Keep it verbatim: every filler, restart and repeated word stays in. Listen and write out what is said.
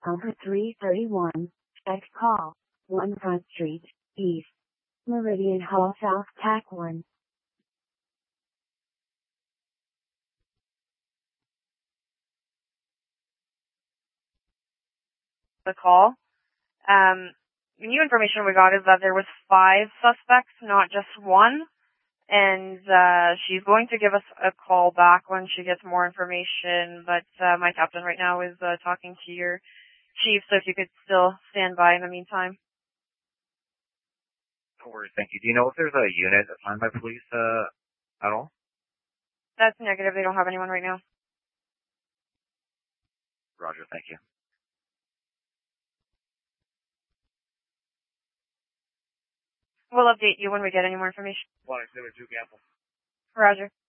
Over three thirty-one, expect call, one Front Street, East, Meridian Hall South, T A C one. The call. Um, new information we got is that there was five suspects, not just one. And uh, she's going to give us a call back when she gets more information. But uh, my captain right now is uh, talking to your chief, so if you could still stand by in the meantime. No worries, thank you. Do you know if there's a unit assigned by police uh, at all? That's negative. They don't have anyone right now. Roger, thank you. We'll update you when we get any more information. one exhibit two, Gamble. Roger.